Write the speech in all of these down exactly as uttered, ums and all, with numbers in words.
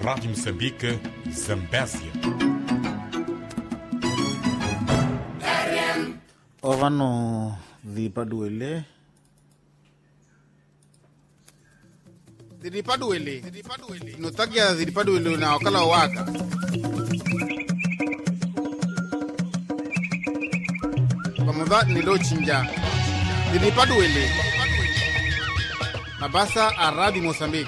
Rádio Moçambique, Zambésia. Ovano Dhipaduele. Dhipaduele. Dhipaduele. Notakia Dhipaduele na wakala waka. Pamoja nilo chinja. Dhipaduele. Mabasa a Rádio Moçambique.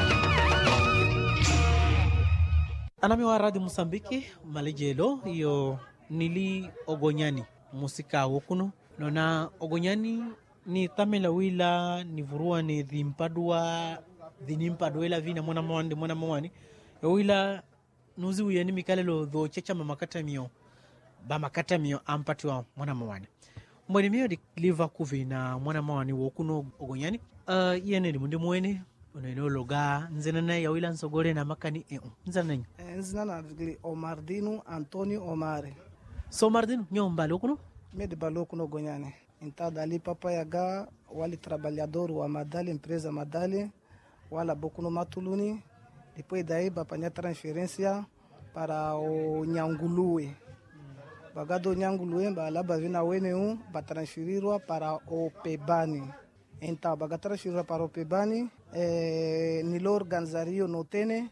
Anami wa Radio Moçambique malejelo iyo nili ogonyani musika wokuno nona ogonyani ni tamela wila ni vurua ni dhimpadua dhinimpadwela vina mwana mwandi mwana mwani wila nuzi uyani mikalelo dho checha mamakata mio ba makata mio ampatiwa mwana mwani mwani mio di liva kuvi na mwana mwani wokuno ogonyani uh, yene di mundi mwene unaino loga nzenana ya wila nsogore na makani e nzenana nzenana vigli Omardino Antonio Omare so Mardino nyomba lokuno mede balokuno gonyane então dali papa yaga wali trabalhador wa Madali empresa Madali wala bokuno matuluni depois daí bapanya transferência para o Nhangulue bagado Nhangulue balaba vina wene um ba transferirwa para o Pebani então baga transferirwa para o Pebani eh, nilo organizario no tene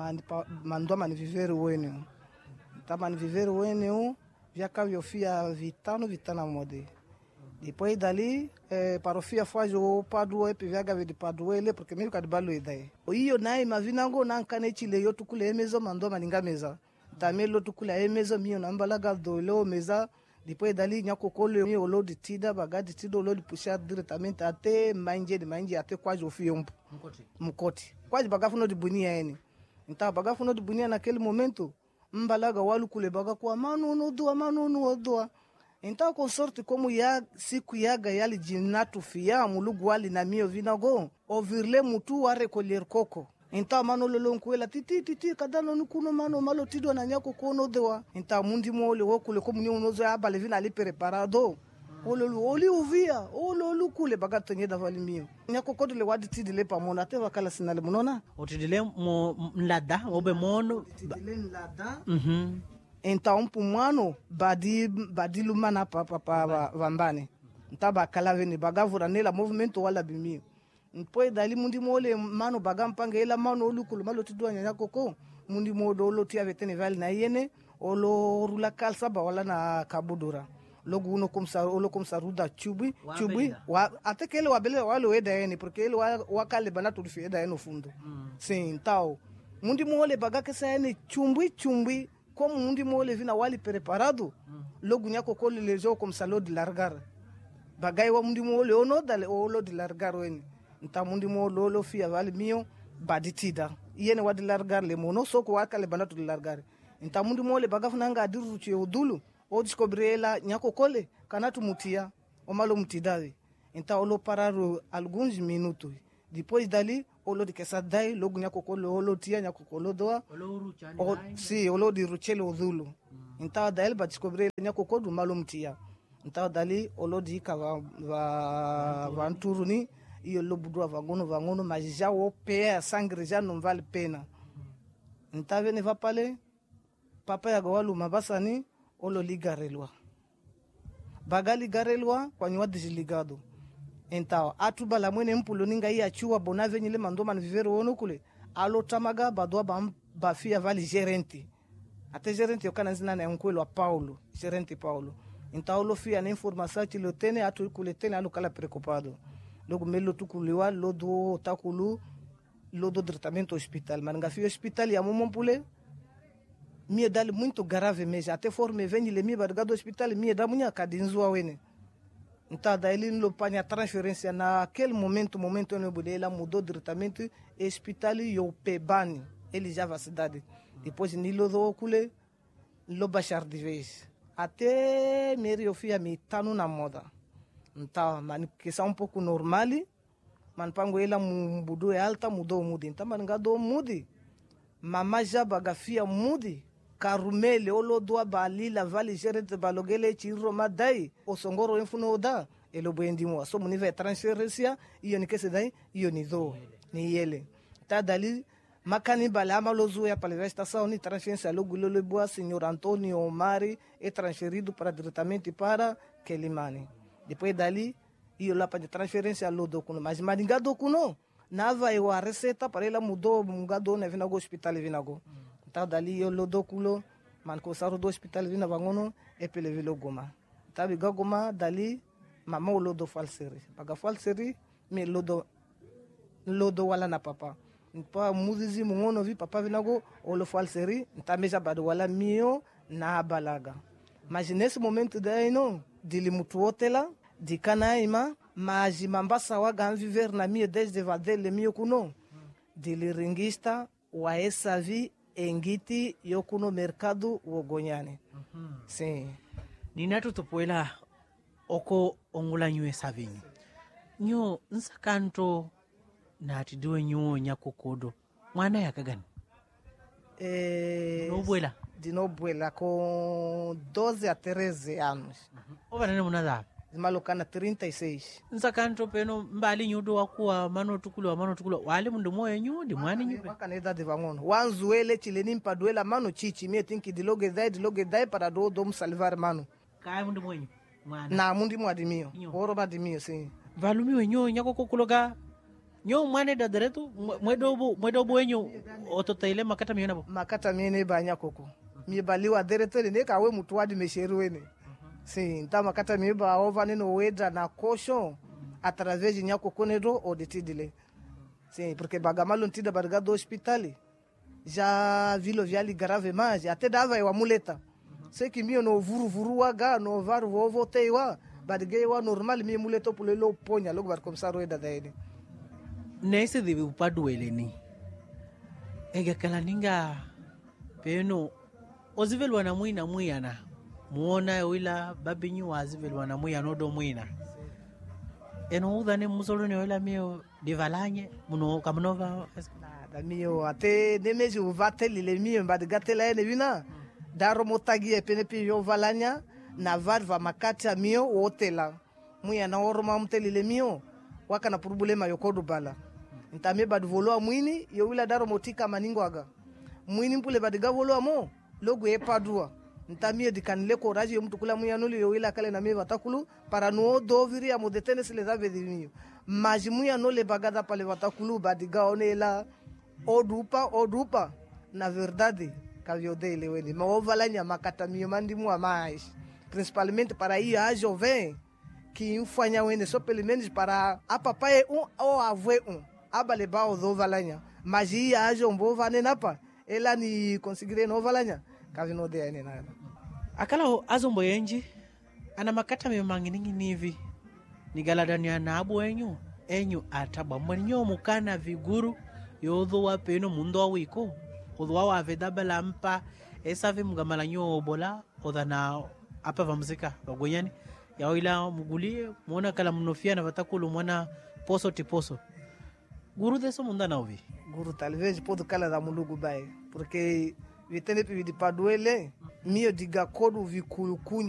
mandou mani viver wene então mani viver wene um já caiu fia vitano vitana mode depois dali eh, parofia faz o padu e pivaga de padu ele porque meio que balo idai o iyo nai mavinango nankane chile yo tukule emezo mando maninga meza tamelo tukule emezo mio nambalaga do lo meza depois dali nyako kole mi olo de tida bagadi tido olo de puxar diretamente até manje de manje até quase o fio mukoti mukoti quase bagafuno de bunia ene então bagafuno de bunia naquele momento mbalaga walu kule baga kwa manu no doa manu no doa então com sorte como ya siku yaga yali jinatu fia mulugu wali na mio vinago ovirle mutu wa recolher coco então manu lolonkuela titi titi kadano nukuno manu malo tido na nyako kono doa então mundi mole wokule como nyo nozo abale vina ali preparado ololu oli uvia ololu kule baga tonye da vali mio nyako kodo le wadi tidile pa mona te wakala sinale munona otidile mo nlada obe mono tidile nlada mhm então pumano badi badilu mana papa pa vambane ntaba kala veni bagavura nela movimento wala bimio depois dali mundi mole mano bagampanga ela mano olukulu malo tidwa nyanya koko mundi modo olo tia vetene vali na yene olo rula kalsa ba wala na kabudura logo uno komsa olo komsa ruda chubi chubi wa até que ele wabele wale weda yene porque ele wakale banatu fida yene no fundo mm. Sim tal mundi mole bagaka sa yene chumbi chumbi como mundi mole vina wali preparado mm. Logo nyako kole lejo komsa lo de largar bagay wa mundi mole ono dale olo de largar wen nta mundi mole lo fia vale mio baditida yene wa de largar le mono soko wakale banatu de largar nta mundi mole bagafuna nga diru che odulu o descobriela nyako kole kanatu mutia o malo mutidavi então olo pararam alguns minutos depois dali olo de kesa dai logo nyako kole olo tia nyako kolo doa olo ruchani o si olo di ruchele odulu mm. Então dali ba descobriela nyako kolo malo mtia então dali olo di ka va va vanturuni iyo lo budua vangono vangono mas já o pé a sangue já não vale pena então vene va pale papa ya gawalu mabasani olo ligarelwa bagali garelwa kwa nywa desligado então atuba la mwene mpulo ninga ia chua bona venyele mandoma na vivero ono kule alo tamaga badwa bam bafia vale gerente até gerente yokana zina na nkwelo Paulo gerente Paulo então olo fia na informação que lo tene atu kule tene alo kala preocupado logo melo tukuliwa lodo takulu lodo tratamento hospital manga fio hospital ya momompule mie dali muito grave mesmo até forme vem le mie bargado hospital mie da munha kadinzua wene então daí ele não panya transferência naquele momento momento no budela mudou diretamente hospital yo Pebani ele já va cidade depois nilo do kule lo baixar de vez até merio fia me tá na moda então man que são um pouco normal man pango ela mudou alta mudou mudi então man gado mudi mama já bagafia mudi karumele olo doa balila vale gerente balogele chiro madai o songoro enfuno da elo bendimo so munive transferência iyo ni kese dai iyo ni do ni yele ta dali makani bale ama lozu ya pale estação ni transferência logo loleboa senhor Antônio Omari é transferido para diretamente para Quelimane. Depois dali io lá para transferência lo dokuno, mas madinga dokuno nava eu a receita para ela mudou mungado na vinago hospital vinago. Então dali eu lo dokulo man ko saro do hospital vina bangono e pele vilo goma. Tabi goma dali mama lo do falseri. Paga falseri me lo do lo do wala na papa. Pa muzizi mungono vi papa vinago o lo falseri ntameja bado wala mio na balaga. Mas nesse momento daí não dili mutu hotela di Canaima, mas mambasa waga viver na minha desde vadele mio kuno dili ringista wa essa vi engiti yokuno mercado wogonyane. Mm-hmm. Sim. Ninatu tupoela oko ongula nyue savinyo. Nyo nsakanto na atidiwe nyuo nyakokodo. Mwana ya kagani? Eh, Nobuela? De Nobuela, com doze a treze anos. Uh-huh. Ova nene munadha? Zimalokana trinta e seis. Nsakanto peno mbali nyudo wakuwa mano tukulo mano tukulo. Wale mundu moya nyu di mwani nyupe? Waka na idade vangono. Wanzuele chileni mpaduela mano chichi. Mie tinki diloge dai diloge dai para do dom salvar mano. Kaya mundu mwenyu? Mwana? Na mundi mwadimio. Oro badimio, sim. Valumiwe nyo nyako kukuloga nyo mwane dadaretu mwedobu mwedobu wenyu ototaile makata miona bo makata miene banya koko mi baliwa deretere ne kawe mutu wadi mesheru wene si nta makata mi ba ova neno weda na caution a través de nyako konedo o detidile si porque bagamalo ntida barga do hospitali já vilo viali grave mais até dava eu amuleta sei que mio no vuru vuru waga no varu vovo teiwa badge wa normal mi muleto pulelo ponya logo bar começar weda daí nese divi upaduele ni ega kalaninga peno ozivelwa na mwina mwina muona wila babinyu wazivelwa na mwina no do mwina eno udane musolo ne wila mio divalanye muno kamnova da mio ate nemeji uvateli le mio mbadigatela ene vina daro motagi e pene pio valanya na varva makati ya mio hotela mwina na oroma mteli le mio waka na problema yokodu bala ntame bad volo mwini yo wila daro motika maningo aga mwini mpule badiga volo mo logo e padua ntame dikanle ko raji yo mtukula mwianuli yo wila kale na meva takulu para no doviri ya modetene se les ave dimio majimuya no le bagada pale watakulu badiga onela odupa odupa na verdade kavyo dele weni ma ovalanya makata mio mandimu a mais principalmente para ir a jovem que infanya wene só pelo menos para a papai um ou avô um abaleba o do valanya mas ia a jombo vane napa ela ni conseguir no valanya kavino de ene nada akala azombo yenji ana makata me manginingi nivi ni galadani ana abu enyu enyu ataba mwenyo mukana viguru yodho wa peno mundo wiko odwa wa vedabela mpa esavi mugamala nyo obola odana apa vamzika bagonyani ya wila mugulie muona kala mnofia na vatakulu mwana poso tiposo guru deso munda naovi guru talvez pode kala da mulugu bai porque vitene pi di paduele mio diga kodu vikuyu